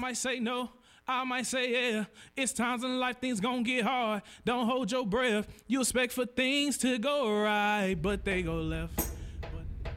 might say no, I might say yeah. It's times in life things gon' get hard. Don't hold your breath. You expect for things to go right, but they go left.